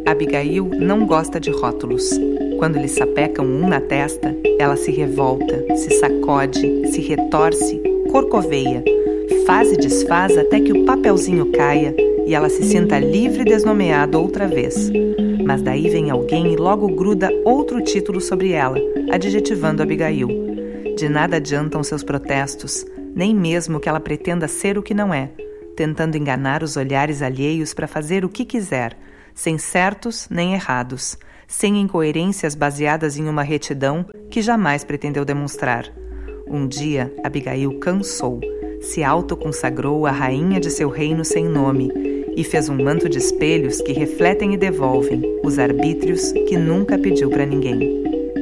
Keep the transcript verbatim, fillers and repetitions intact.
Abigail não gosta de rótulos. Quando lhe sapecam um na testa, ela se revolta, se sacode, se retorce, corcoveia, faz e desfaz até que o papelzinho caia e ela se sinta livre e desnomeada outra vez. Mas daí vem alguém e logo gruda outro título sobre ela, adjetivando Abigail. De nada adiantam seus protestos, nem mesmo que ela pretenda ser o que não é, tentando enganar os olhares alheios para fazer o que quiser, sem certos nem errados, sem incoerências baseadas em uma retidão que jamais pretendeu demonstrar. Um dia, Abigail cansou, se autoconsagrou a rainha de seu reino sem nome e fez um manto de espelhos que refletem e devolvem os arbítrios que nunca pediu para ninguém.